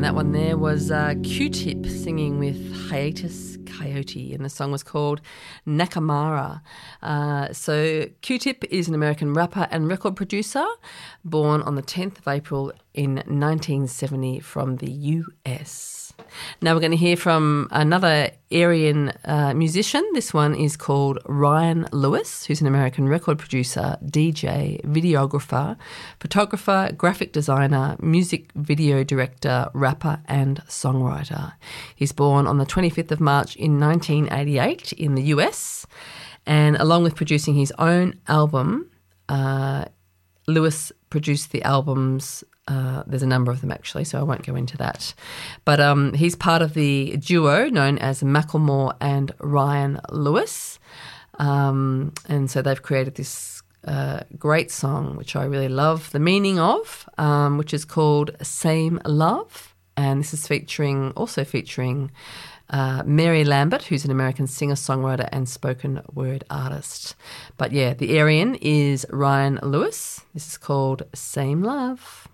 And that one there was Q-Tip singing with Hiatus Coyote, and the song was called Nakamara. So Q-Tip is an American rapper and record producer born on the 10th of April in 1970 from the US. Now we're going to hear from another Aryan musician. This one is called Ryan Lewis, who's an American record producer, DJ, videographer, photographer, graphic designer, music video director, rapper and songwriter. He's born on the 25th of March in 1988 in the US, and along with producing his own album, Lewis produced the albums. There's a number of them actually, so I won't go into that. But he's part of the duo known as Macklemore and Ryan Lewis. And so they've created this great song, which I really love the meaning of, which is called Same Love. And this is featuring Mary Lambert, who's an American singer-songwriter and spoken word artist. But yeah, the Aryan is Ryan Lewis. This is called Same Love.